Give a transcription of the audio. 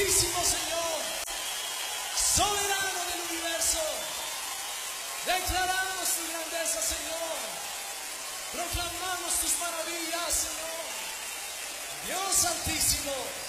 Altísimo, Señor, soberano del universo. Declaramos tu grandeza, Señor. Proclamamos tus maravillas, Señor. Dios Altísimo.